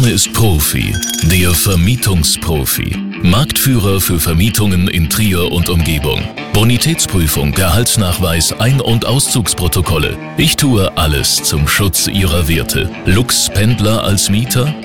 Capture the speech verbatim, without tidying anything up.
Name ist Profi, der Vermietungsprofi. Marktführer für Vermietungen in Trier und Umgebung. Bonitätsprüfung, Gehaltsnachweis, Ein- und Auszugsprotokolle. Ich tue alles zum Schutz Ihrer Werte. Lux Pendler als Mieter?